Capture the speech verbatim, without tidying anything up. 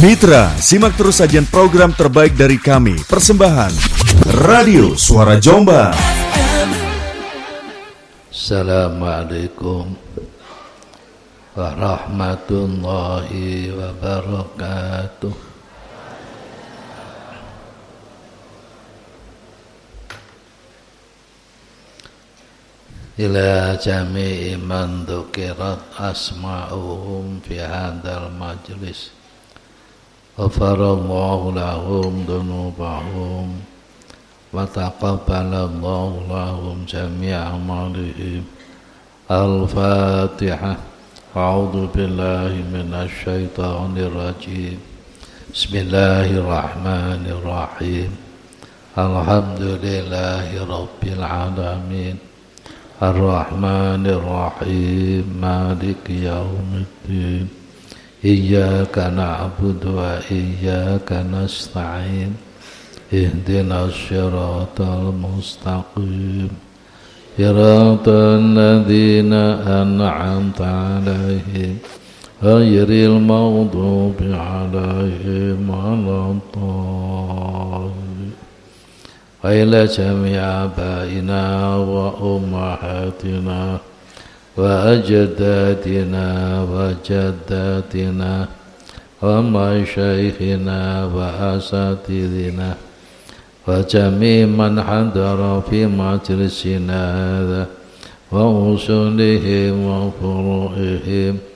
Mitra, simak terus sajian program terbaik dari kami. Persembahan Radio Suara Jombang. Assalamualaikum warahmatullahi wabarakatuh. Ila jami'i man dzukirat asma'uhum fi hadzal majlis. Ghafarallahu lahum dzunubahum wa taqabbalallahu lahum jami'a a'malihim. Al-Fatihah. A'udzu billahi minasy syaithanir rajim. Bismillahirrahmanirrahim. Alhamdulillahi rabbil alamin. Ar-Rahmanir Rahim. Maliki yaumiddin. Iyyaka na'budu wa iyyaka nasta'in. Ihdinas siratal mustaqim. Siratal ladzina an'amta 'alaihim ghairil maghdubi 'alaihim waladdallin. Wa ila jami'i abaina wa ummahatina wa ajdadina wa jaddatina wa masyaikhina wa asatidina wa jami' man hadara fi majlisina hadha wa usulihim wa furu'ihim